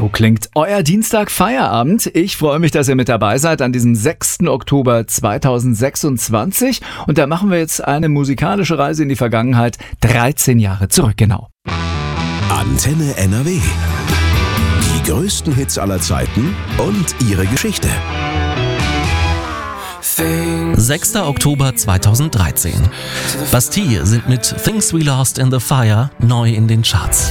So klingt euer Dienstag-Feierabend. Ich freue mich, dass ihr mit dabei seid an diesem 6. Oktober 2026. Und da machen wir jetzt eine musikalische Reise in die Vergangenheit. 13 Jahre zurück, genau. Antenne NRW. Die größten Hits aller Zeiten und ihre Geschichte. 6. Oktober 2013. Bastille sind mit Things We Lost in the Fire neu in den Charts.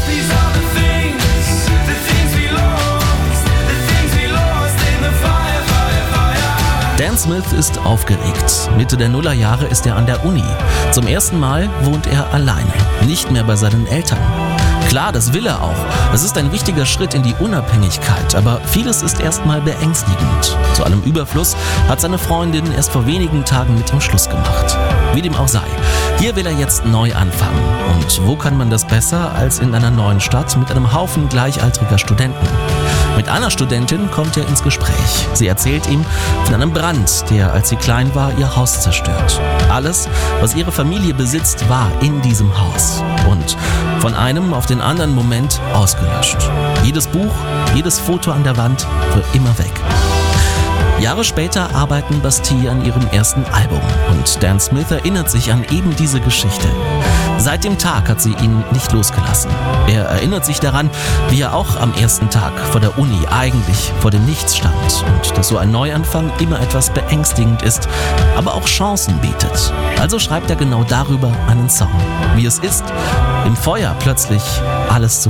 Dan Smith ist aufgeregt. Mitte der Nullerjahre ist er an der Uni. Zum ersten Mal wohnt er alleine, nicht mehr bei seinen Eltern. Klar, das will er auch. Es ist ein wichtiger Schritt in die Unabhängigkeit, aber vieles ist erstmal beängstigend. Zu allem Überfluss hat seine Freundin erst vor wenigen Tagen mit ihm Schluss gemacht. Wie dem auch sei, hier will er jetzt neu anfangen. Und wo kann man das besser als in einer neuen Stadt mit einem Haufen gleichaltriger Studenten? Mit einer Studentin kommt er ins Gespräch. Sie erzählt ihm von einem Brand, der, als sie klein war, ihr Haus zerstört. Alles, was ihre Familie besitzt, war in diesem Haus. Und von einem auf den anderen Moment ausgelöscht. Jedes Buch, jedes Foto an der Wand für immer weg. Jahre später arbeiten Bastille an ihrem ersten Album und Dan Smith erinnert sich an eben diese Geschichte. Seit dem Tag hat sie ihn nicht losgelassen. Er erinnert sich daran, wie er auch am ersten Tag vor der Uni eigentlich vor dem Nichts stand und dass so ein Neuanfang immer etwas beängstigend ist, aber auch Chancen bietet. Also schreibt er genau darüber einen Song. Wie es ist, im Feuer plötzlich alles zu